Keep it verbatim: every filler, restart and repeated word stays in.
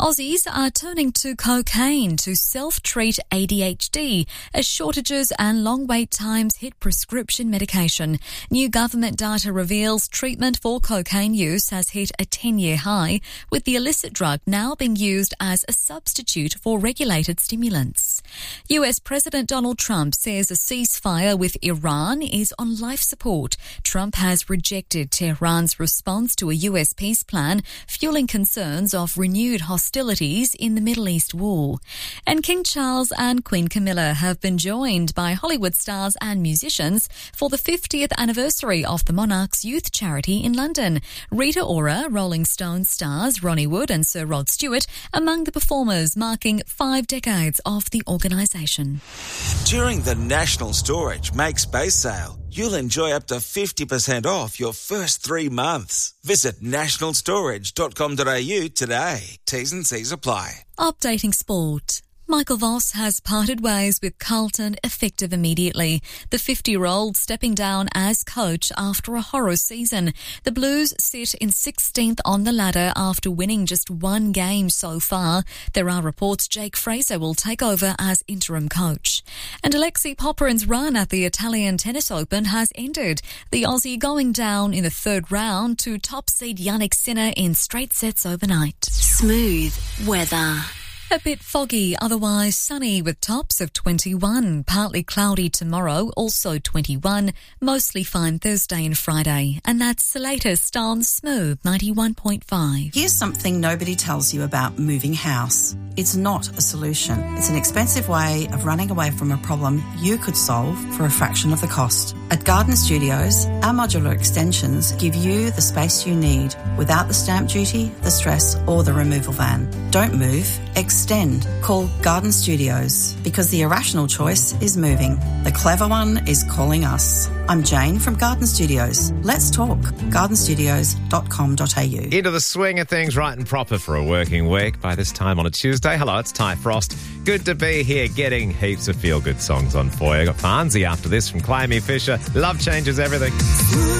Aussies are turning to cocaine to self-treat A D H D as shortages and long wait times hit prescription medication. New government data reveals treatment for cocaine use has hit a ten-year high, with the illicit drug now being used as a substitute for regulated stimulants. U S President Donald Trump says a ceasefire with Iran is on life support. Trump has rejected Tehran's response to a U S peace plan, fueling concerns of renewed hostilities hostilities in the Middle East war. And King Charles and Queen Camilla have been joined by Hollywood stars and musicians for the fiftieth anniversary of the monarch's youth charity in London. Rita Ora, Rolling Stones stars Ronnie Wood and Sir Rod Stewart among the performers, marking five decades of the organisation. During the National Storage Make Space sale, you'll enjoy up to fifty percent off your first three months. Visit national storage dot com dot a u today. T's and C's apply. Updating sport. Michael Voss has parted ways with Carlton effective immediately. The fifty-year-old stepping down as coach after a horror season. The Blues sit in sixteenth on the ladder after winning just one game so far. There are reports Jake Fraser will take over as interim coach. And Alexei Popyrin's run at the Italian Tennis Open has ended. The Aussie going down in the third round to top seed Jannik Sinner in straight sets overnight. Smooth weather. A bit foggy, otherwise sunny with tops of twenty-one. Partly cloudy tomorrow, also twenty-one. Mostly fine Thursday and Friday. And that's the latest on Smooth ninety-one point five. Here's something nobody tells you about moving house. It's not a solution. It's an expensive way of running away from a problem you could solve for a fraction of the cost. At Garden Studios, our modular extensions give you the space you need without the stamp duty, the stress, or the removal van. Don't move, extend. Call Garden Studios, because the irrational choice is moving. The clever one is calling us. I'm Jane from Garden Studios. Let's talk. garden studios dot com dot a u. Into the swing of things right and proper for a working week by this time on a Tuesday. Hello, it's Ty Frost. Good to be here getting heaps of feel-good songs on for you. Got Farnsey after this from Climby Fisher. Love changes everything.